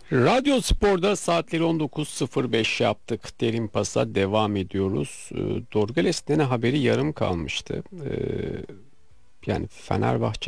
Radyo Spor'da saatleri 19.05 yaptık. Derin Pas'a devam ediyoruz. Dorgales Nene haberi yarım kalmıştı. Yani Fenerbahçe